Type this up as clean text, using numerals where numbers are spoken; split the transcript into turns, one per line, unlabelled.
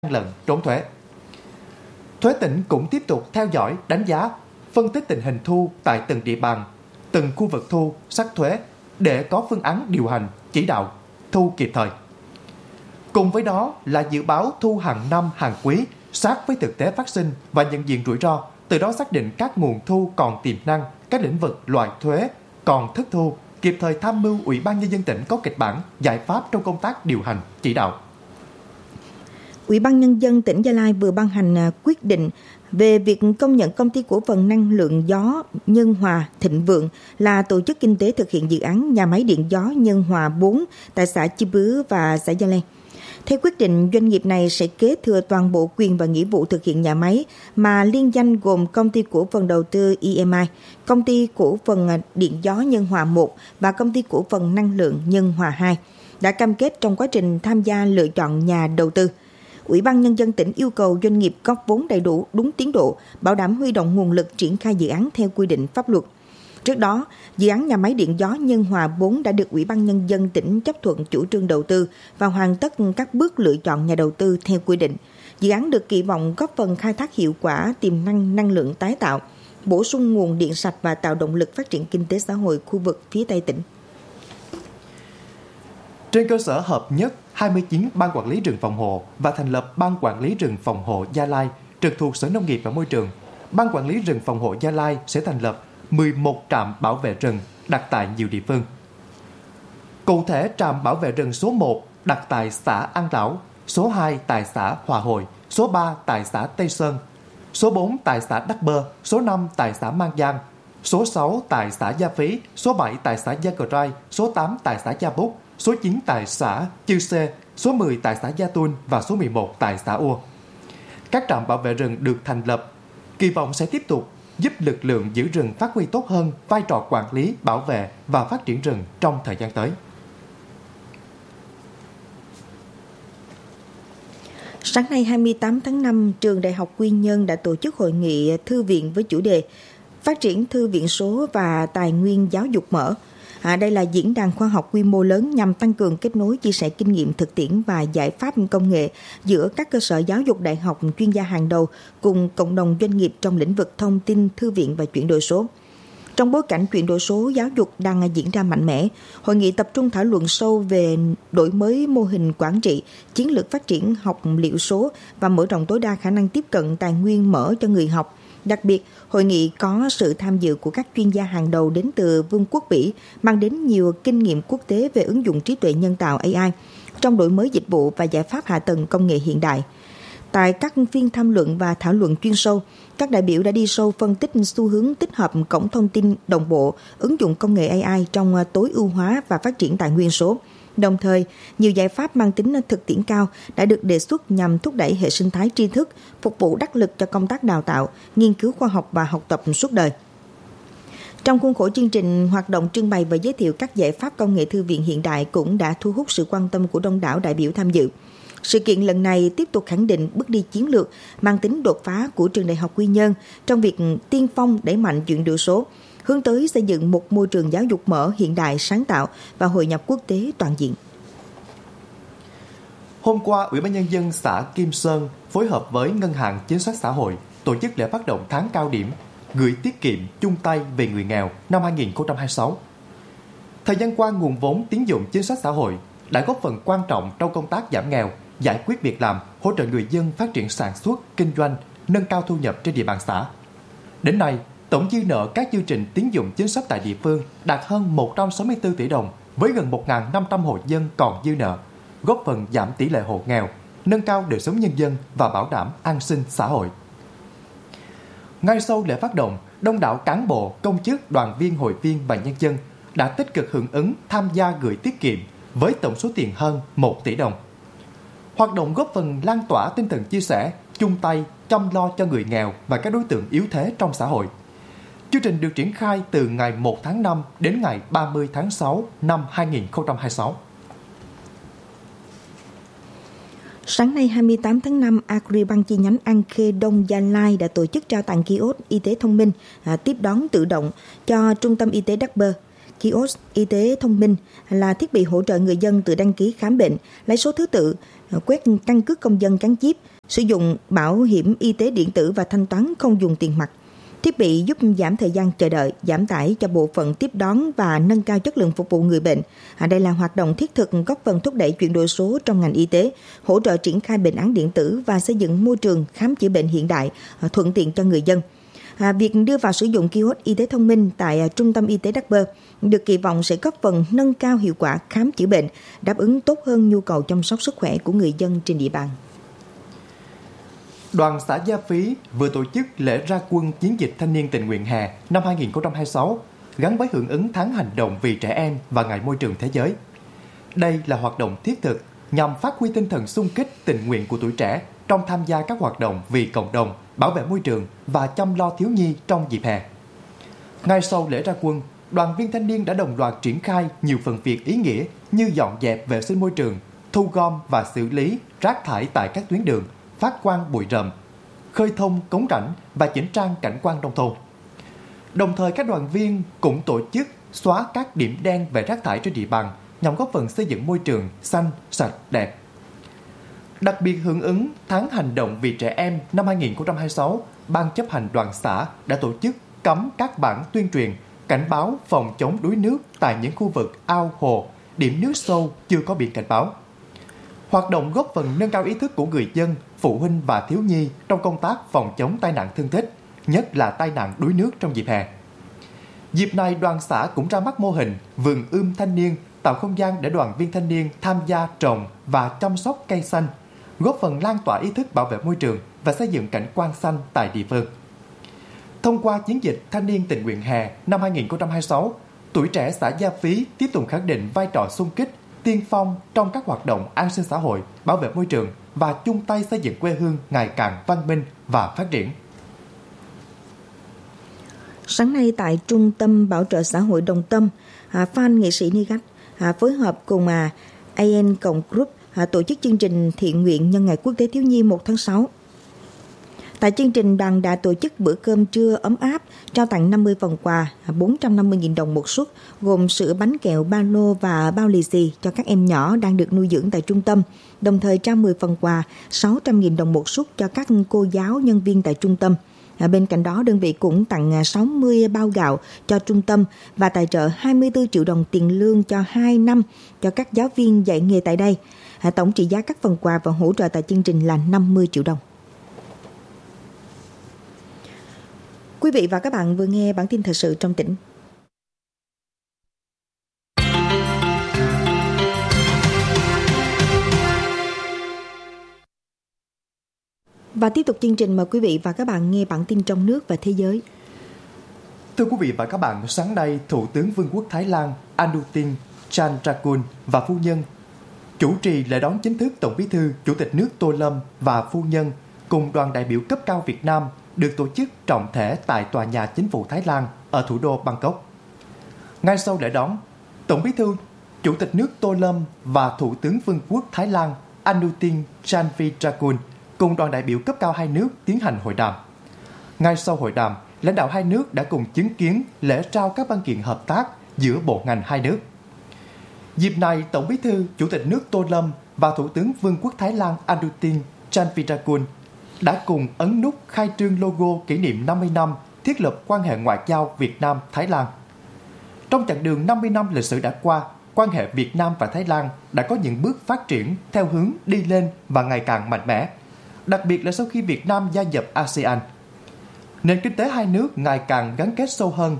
lận trốn thuế. Thuế tỉnh cũng tiếp tục theo dõi, đánh giá, phân tích tình hình thu tại từng địa bàn, từng khu vực thu, sắc thuế để có phương án điều hành, chỉ đạo, thu kịp thời. Cùng với đó là dự báo thu hàng năm, hàng quý sát với thực tế phát sinh và nhận diện rủi ro, từ đó xác định các nguồn thu còn tiềm năng, các lĩnh vực loại thuế còn thất thu, kịp thời tham mưu Ủy ban Nhân dân tỉnh có kịch bản, giải pháp trong công tác điều hành, chỉ đạo.
Ủy ban Nhân dân tỉnh Gia Lai vừa ban hành quyết định về việc công nhận Công ty Cổ phần Năng lượng gió Nhân Hòa Thịnh Vượng là tổ chức kinh tế thực hiện dự án nhà máy điện gió Nhân Hòa 4 tại xã Chư Bứ và xã Gia Lai. Theo quyết định, doanh nghiệp này sẽ kế thừa toàn bộ quyền và nghĩa vụ thực hiện nhà máy mà liên danh gồm Công ty Cổ phần Đầu tư EMI, Công ty Cổ phần Điện gió Nhân Hòa 1 và Công ty Cổ phần Năng lượng Nhân Hòa 2 đã cam kết trong quá trình tham gia lựa chọn nhà đầu tư. Ủy ban Nhân dân tỉnh yêu cầu doanh nghiệp góp vốn đầy đủ, đúng tiến độ, bảo đảm huy động nguồn lực triển khai dự án theo quy định pháp luật. Trước đó, dự án nhà máy điện gió Nhân Hòa 4 đã được Ủy ban Nhân dân tỉnh chấp thuận chủ trương đầu tư và hoàn tất các bước lựa chọn nhà đầu tư theo quy định. Dự án được kỳ vọng góp phần khai thác hiệu quả tiềm năng năng lượng tái tạo, bổ sung nguồn điện sạch và tạo động lực phát triển kinh tế xã hội khu vực phía Tây tỉnh.
Trên cơ sở hợp nhất 29 ban quản lý rừng phòng hộ và thành lập Ban quản lý rừng phòng hộ Gia Lai trực thuộc Sở Nông nghiệp và Môi trường, Ban quản lý rừng phòng hộ Gia Lai sẽ thành lập 11 trạm bảo vệ rừng đặt tại nhiều địa phương. Cụ thể, trạm bảo vệ rừng số 1 đặt tại xã An Lão, số 2 tại xã Hòa Hội, số 3 tại xã Tây Sơn, số 4 tại xã Đắc Bơ, số 5 tại xã Mang Giang, số 6 tại xã Gia Phí, số 7 tại xã Gia Cờ Rai, số 8 tại xã Gia Búc, số 9 tại xã Chư Sê, số 10 tại xã Gia Tuôn và số 11 tại xã Ua. Các trạm bảo vệ rừng được thành lập kỳ vọng sẽ tiếp tục giúp lực lượng giữ rừng phát huy tốt hơn vai trò quản lý, bảo vệ và phát triển rừng trong thời gian tới.
Sáng nay 28 tháng 5, Trường Đại học Quy Nhơn đã tổ chức hội nghị thư viện với chủ đề Phát triển thư viện số và tài nguyên giáo dục mở. Đây là diễn đàn khoa học quy mô lớn nhằm tăng cường kết nối, chia sẻ kinh nghiệm thực tiễn và giải pháp công nghệ giữa các cơ sở giáo dục đại học chuyên gia hàng đầu cùng cộng đồng doanh nghiệp trong lĩnh vực thông tin, thư viện và chuyển đổi số. Trong bối cảnh chuyển đổi số giáo dục đang diễn ra mạnh mẽ, hội nghị tập trung thảo luận sâu về đổi mới mô hình quản trị, chiến lược phát triển học liệu số và mở rộng tối đa khả năng tiếp cận tài nguyên mở cho người học. Đặc biệt, hội nghị có sự tham dự của các chuyên gia hàng đầu đến từ Vương quốc Bỉ, mang đến nhiều kinh nghiệm quốc tế về ứng dụng trí tuệ nhân tạo AI trong đổi mới dịch vụ và giải pháp hạ tầng công nghệ hiện đại. Tại các phiên tham luận và thảo luận chuyên sâu, các đại biểu đã đi sâu phân tích xu hướng tích hợp cổng thông tin đồng bộ, ứng dụng công nghệ AI trong tối ưu hóa và phát triển tài nguyên số. Đồng thời, nhiều giải pháp mang tính thực tiễn cao đã được đề xuất nhằm thúc đẩy hệ sinh thái tri thức, phục vụ đắc lực cho công tác đào tạo, nghiên cứu khoa học và học tập suốt đời. Trong khuôn khổ chương trình, hoạt động trưng bày và giới thiệu các giải pháp công nghệ thư viện hiện đại cũng đã thu hút sự quan tâm của đông đảo đại biểu tham dự. Sự kiện lần này tiếp tục khẳng định bước đi chiến lược mang tính đột phá của Trường Đại học Quy Nhơn trong việc tiên phong đẩy mạnh chuyển đổi số, hướng tới xây dựng một môi trường giáo dục mở, hiện đại, sáng tạo và hội nhập quốc tế toàn diện.
Hôm qua, Ủy ban Nhân dân xã Kim Sơn phối hợp với Ngân hàng Chính sách Xã hội tổ chức lễ phát động tháng cao điểm gửi tiết kiệm chung tay về người nghèo năm 2026. Thời gian qua, nguồn vốn tín dụng chính sách xã hội đã góp phần quan trọng trong công tác giảm nghèo, giải quyết việc làm, hỗ trợ người dân phát triển sản xuất, kinh doanh, nâng cao thu nhập trên địa bàn xã. Đến nay, tổng dư nợ các chương trình tín dụng chính sách tại địa phương đạt hơn 164 tỷ đồng với gần 1.500 hộ dân còn dư nợ, góp phần giảm tỷ lệ hộ nghèo, nâng cao đời sống nhân dân và bảo đảm an sinh xã hội. Ngay sau lễ phát động, đông đảo cán bộ, công chức, đoàn viên, hội viên và nhân dân đã tích cực hưởng ứng tham gia gửi tiết kiệm với tổng số tiền hơn 1 tỷ đồng. Hoạt động góp phần lan tỏa tinh thần chia sẻ, chung tay, chăm lo cho người nghèo và các đối tượng yếu thế trong xã hội. Chương trình được triển khai từ ngày 1 tháng 5 đến ngày 30 tháng 6 năm 2026.
Sáng nay 28 tháng 5, Agribank chi nhánh An Khê Đông Gia Lai đã tổ chức trao tặng kiosk y tế thông minh tiếp đón tự động cho Trung tâm Y tế Đắc Bơ. Kiosk y tế thông minh là thiết bị hỗ trợ người dân tự đăng ký khám bệnh, lấy số thứ tự quét căn cước công dân gắn chip, sử dụng bảo hiểm y tế điện tử và thanh toán không dùng tiền mặt. Thiết bị giúp giảm thời gian chờ đợi, giảm tải cho bộ phận tiếp đón và nâng cao chất lượng phục vụ người bệnh. Đây là hoạt động thiết thực góp phần thúc đẩy chuyển đổi số trong ngành y tế, hỗ trợ triển khai bệnh án điện tử và xây dựng môi trường khám chữa bệnh hiện đại, thuận tiện cho người dân. Việc đưa vào sử dụng kiosk y tế thông minh tại Trung tâm Y tế Đắk Bơ được kỳ vọng sẽ góp phần nâng cao hiệu quả khám chữa bệnh, đáp ứng tốt hơn nhu cầu chăm sóc sức khỏe của người dân trên địa bàn.
Đoàn xã Gia Phí vừa tổ chức lễ ra quân chiến dịch thanh niên tình nguyện hè năm 2026 gắn với hưởng ứng tháng hành động vì trẻ em và Ngày Môi trường Thế giới. Đây là hoạt động thiết thực nhằm phát huy tinh thần xung kích tình nguyện của tuổi trẻ trong tham gia các hoạt động vì cộng đồng, bảo vệ môi trường và chăm lo thiếu nhi trong dịp hè. Ngay sau lễ ra quân, đoàn viên thanh niên đã đồng loạt triển khai nhiều phần việc ý nghĩa như dọn dẹp vệ sinh môi trường, thu gom và xử lý rác thải tại các tuyến đường, phát quang bụi rậm, khơi thông cống rãnh và chỉnh trang cảnh quan nông thôn. Đồng thời các đoàn viên cũng tổ chức xóa các điểm đen về rác thải trên địa bàn nhằm góp phần xây dựng môi trường xanh, sạch, đẹp. Đặc biệt hưởng ứng tháng hành động vì trẻ em năm 2026, Ban chấp hành đoàn xã đã tổ chức cắm các bảng tuyên truyền cảnh báo phòng chống đuối nước tại những khu vực ao hồ, điểm nước sâu chưa có biển cảnh báo. Hoạt động góp phần nâng cao ý thức của người dân, phụ huynh và thiếu nhi trong công tác phòng chống tai nạn thương tích, nhất là tai nạn đuối nước trong dịp hè. Dịp này, đoàn xã cũng ra mắt mô hình vườn ươm thanh niên, tạo không gian để đoàn viên thanh niên tham gia trồng và chăm sóc cây xanh, góp phần lan tỏa ý thức bảo vệ môi trường và xây dựng cảnh quan xanh tại địa phương. Thông qua chiến dịch thanh niên tình nguyện hè năm 2026, tuổi trẻ xã Gia Phí tiếp tục khẳng định vai trò xung kích, tiên phong trong các hoạt động an sinh xã hội, bảo vệ môi trường và chung tay xây dựng quê hương ngày càng văn minh và phát triển.
Sáng nay tại Trung tâm Bảo trợ xã hội Đồng Tâm, fan nghệ sĩ Nigat phối hợp cùng AN Cộng Group tổ chức chương trình thiện nguyện nhân ngày Quốc tế Thiếu nhi 1 tháng 6. Tại chương trình, đoàn đã tổ chức bữa cơm trưa ấm áp, trao tặng 50 phần quà, 450.000 đồng một suất, gồm sữa, bánh kẹo, ba lô và bao lì xì cho các em nhỏ đang được nuôi dưỡng tại trung tâm, đồng thời trao 10 phần quà, 600.000 đồng một suất cho các cô giáo, nhân viên tại trung tâm. Bên cạnh đó, đơn vị cũng tặng 60 bao gạo cho trung tâm và tài trợ 24 triệu đồng tiền lương cho 2 năm cho các giáo viên dạy nghề tại đây. Tổng trị giá các phần quà và hỗ trợ tại chương trình là 50 triệu đồng. Quý vị và các bạn vừa nghe bản tin thời sự trong tỉnh. Và tiếp tục chương trình, mời quý vị và các bạn nghe bản tin trong nước và thế giới.
Thưa quý vị và các bạn, sáng nay, Thủ tướng Vương quốc Thái Lan Anutin Charnvirakul và phu nhân chủ trì lễ đón chính thức Tổng Bí thư, Chủ tịch nước Tô Lâm và phu nhân cùng đoàn đại biểu cấp cao Việt Nam được tổ chức trọng thể tại tòa nhà chính phủ Thái Lan ở thủ đô Bangkok. Ngay sau lễ đón, Tổng Bí thư, Chủ tịch nước Tô Lâm và Thủ tướng Vương quốc Thái Lan Anutin Charnvirakul cùng đoàn đại biểu cấp cao hai nước tiến hành hội đàm. Ngay sau hội đàm, lãnh đạo hai nước đã cùng chứng kiến lễ trao các văn kiện hợp tác giữa bộ ngành hai nước. Dịp này, Tổng Bí thư, Chủ tịch nước Tô Lâm và Thủ tướng Vương quốc Thái Lan Anutin Charnvirakul đã cùng ấn nút khai trương logo kỷ niệm 50 năm thiết lập quan hệ ngoại giao Việt Nam-Thái Lan. Trong chặng đường 50 năm lịch sử đã qua, quan hệ Việt Nam và Thái Lan đã có những bước phát triển theo hướng đi lên và ngày càng mạnh mẽ, đặc biệt là sau khi Việt Nam gia nhập ASEAN. Nền kinh tế hai nước ngày càng gắn kết sâu hơn